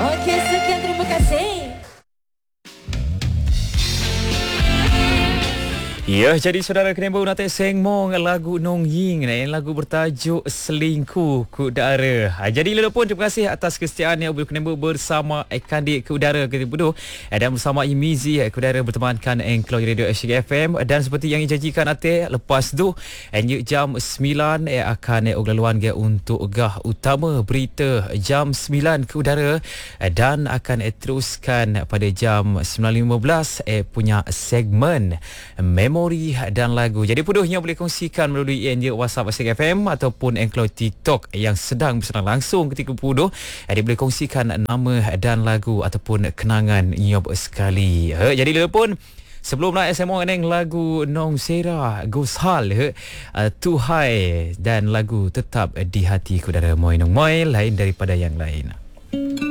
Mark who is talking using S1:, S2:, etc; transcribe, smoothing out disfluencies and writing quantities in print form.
S1: Okey, sekian, terima kasih.
S2: Ya, jadi saudara kena baru nak seng mong lagu Nong Ying ni, lagu bertajuk Selingkuh ke Udara. Jadi lelo pun terima kasih atas kesetiaan yang boleh kena bersama Kandik ke Udara ke bodoh dan bersama Imizi ke Udara bertemankan Engklo Radio Asyik FM, dan seperti yang dijanjikan ate lepas tu jam 9 akan laluan ke untuk gah utama berita jam 9 ke Udara, dan akan teruskan pada jam 9.15 punya segmen memori dan lagu. Jadi puduhnya boleh kongsikan melalui WhatsApp Asyik FM ataupun Engklo TikTok yang sedang bersenang langsung ketika puduh. Dia boleh kongsikan nama dan lagu ataupun kenangan nyob sekali. Jadi dia pun sebelum nak SMO neng lagu Nong Sera Gushal Tuhai dan lagu Tetap di Hati Ku Dara Moi Nong Moi lain daripada yang lain.